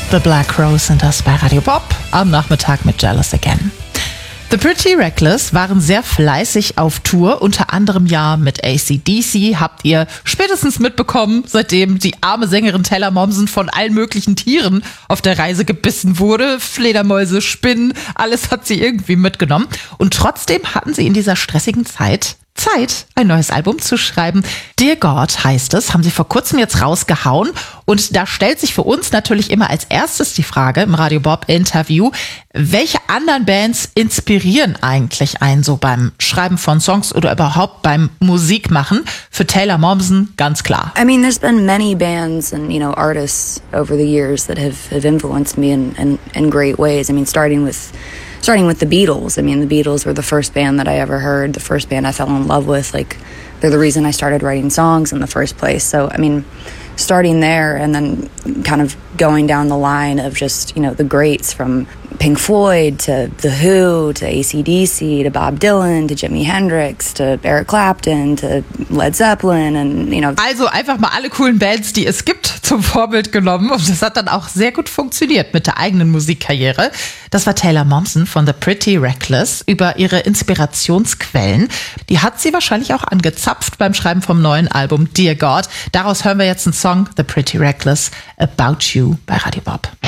The Black Rose sind das bei Radio Bob am Nachmittag mit Jealous Again. The Pretty Reckless waren sehr fleißig auf Tour, unter anderem ja mit AC/DC, habt ihr spätestens mitbekommen, seitdem die arme Sängerin Taylor Momsen von allen möglichen Tieren auf der Reise gebissen wurde. Fledermäuse, Spinnen, alles hat sie irgendwie mitgenommen. Und trotzdem hatten sie in dieser stressigen Zeit, ein neues Album zu schreiben. Dear God heißt es, haben sie vor kurzem jetzt rausgehauen. Und da stellt sich für uns natürlich immer als erstes die Frage im Radio Bob Interview, welche anderen Bands inspirieren eigentlich einen so beim Schreiben von Songs oder überhaupt beim Musikmachen? Für Taylor Momsen ganz klar. I mean, there's been many bands and, artists over the years that have influenced me in great ways. I mean, starting with the Beatles. I mean, the Beatles were the first band that I ever heard, the first band I fell in love with. Like, they're the reason I started writing songs in the first place. So, I mean, starting there and then kind of going down the line of just, the greats from Pink Floyd to The Who to AC/DC to Bob Dylan to Jimi Hendrix to Eric Clapton to Led Zeppelin and, Also einfach mal alle coolen Bands, die es gibt, zum Vorbild genommen. Und das hat dann auch sehr gut funktioniert mit der eigenen Musikkarriere. Das war Taylor Momsen von The Pretty Reckless über ihre Inspirationsquellen. Die hat sie wahrscheinlich auch angezapft beim Schreiben vom neuen Album Dear God. Daraus hören wir jetzt einen Song, The Pretty Reckless, About You bei Radio Bob.